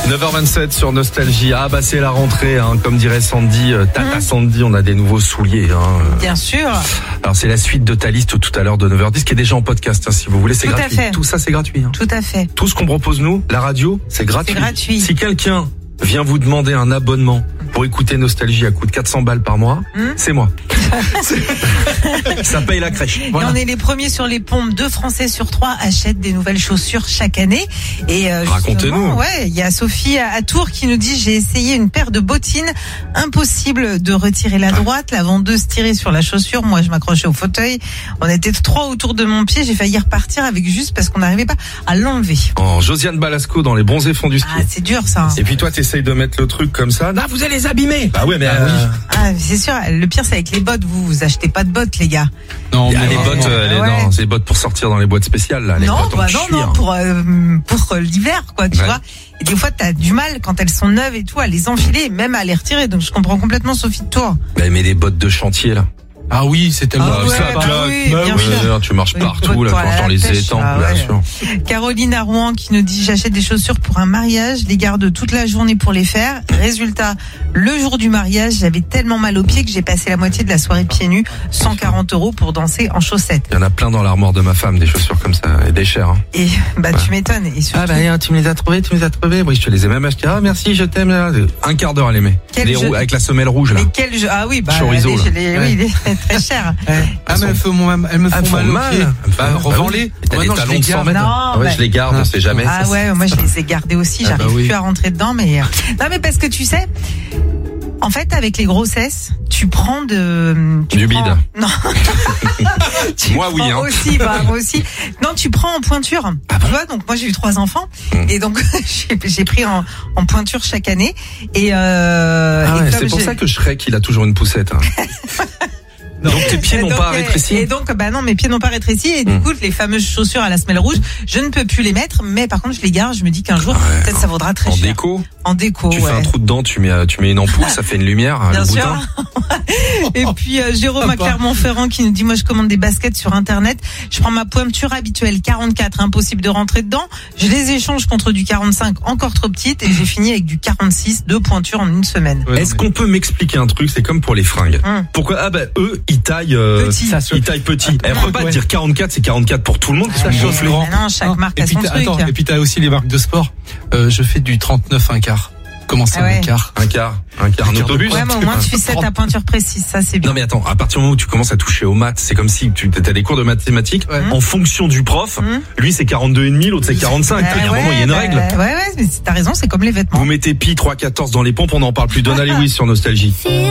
9h27 sur Nostalgie. Ah bah c'est la rentrée, hein. Comme dirait Sandy, Tata Sandy, on a des nouveaux souliers. Hein. Bien sûr. Alors c'est la suite de ta liste tout à l'heure de 9h10 qui est déjà en podcast, hein, si vous voulez, c'est tout gratuit. À fait. Tout ça c'est gratuit. Hein. Tout à fait. Tout ce qu'on propose nous, la radio, c'est gratuit. C'est gratuit. Si quelqu'un vient vous demander un abonnement pour écouter Nostalgie à coût de 400 balles par mois, c'est moi. Ça paye la crèche. Voilà. Et on est les premiers sur les pompes. 2 Français sur 3 achètent des nouvelles chaussures chaque année. Et racontez-nous. Ouais, il y a Sophie à Tours qui nous dit: j'ai essayé une paire de bottines, impossible de retirer la droite, la vendeuse tirait sur la chaussure, moi je m'accrochais au fauteuil. On était 3 autour de mon pied, j'ai failli repartir avec juste parce qu'on n'arrivait pas à l'enlever. Oh, Josiane Balasco dans les bronzés fonds du ski. Ah, c'est dur ça. Et puis toi t'essayes de mettre le truc comme ça. Ah, vous allez les abîmer. Bah ouais, mais oui. Ah, c'est sûr. Le pire c'est avec les bottes. Vous achetez pas de bottes, les gars. Non, mais les bottes, non, c'est les bottes pour sortir dans les boîtes spéciales là. Les bottes en cuir. Non, pour l'hiver, quoi, tu vois. Et des fois, t'as du mal quand elles sont neuves et tout à les enfiler, et même à les retirer. Donc je comprends complètement Sophie de Tours. Mais des bottes de chantier là. Ah oui, c'est tellement tu marches partout là quand les étangs, bien sûr. Caroline à Rouen qui nous dit: j'achète des chaussures pour un mariage, les garde toute la journée pour les faire. Résultat, le jour du mariage, j'avais tellement mal aux pieds que j'ai passé la moitié de la soirée pieds nus, 140 € pour danser en chaussettes. Il y en a plein dans l'armoire de ma femme, des chaussures comme ça, et des chères. Hein. Et tu m'étonnes. Et surtout... Ah bah tu me les as trouvées. Oui, je te les ai même achetées. Ah merci, je t'aime. Un quart d'heure à les mettre. Avec la semelle rouge là. Mais quel jeu? Ah oui, chorizo. Oui, très cher. Ah mais elles me font mal. Revends-les. T'as des talons de 100 mètres. Je les garde, on sait jamais. Ah ouais, moi je les ai gardés aussi. J'arrive plus à rentrer dedans, mais non, mais parce que tu sais, en fait, avec les grossesses, tu prends du bide. Non. Moi oui. Hein. Moi aussi. Non, tu prends en pointure. Tu vois, donc moi j'ai eu 3 enfants et donc j'ai pris en pointure chaque année et c'est pour ça que Shrek il a toujours une poussette. Hein. Donc tes pieds n'ont pas rétréci. Et donc non, mes pieds n'ont pas rétréci et du coup les fameuses chaussures à la semelle rouge, je ne peux plus les mettre, mais par contre je les garde, je me dis qu'un jour peut-être ça vaudra très cher. En déco. Tu fais un trou dedans, tu mets une ampoule, ça fait une lumière. Bien le sûr. boutin. Et puis Jérôme à Clermont-Ferrand qui nous dit: moi je commande des baskets sur internet, je prends ma pointure habituelle 44, impossible de rentrer dedans, je les échange contre du 45 encore trop petite et j'ai fini avec du 46, 2 pointures en une semaine. Est-ce qu'on peut m'expliquer un truc? C'est comme pour les fringues. Pourquoi eux ils taillent petit. Ils taillent petit. Elle peut pas dire 44, c'est 44 pour tout le monde. Ça chauffe grand. Non, chaque marque a son truc. Et puis t'as aussi les marques de sport. Je fais du 39 un quart. Comment ça, un quart? Un quart, un autobus. Ouais, mais au moins tu sais ta pointure précise, ça c'est bien. Non mais attends, à partir du moment où tu commences à toucher aux maths, c'est comme si tu as des cours de mathématiques en fonction du prof. Lui c'est 42,5, l'autre c'est 45. Il y a un moment, il y a une règle. Ouais, mais t'as raison, c'est comme les vêtements. Vous mettez pi 3,14 dans les pompes, on n'en parle plus. Donna Lewis sur Nostalgie.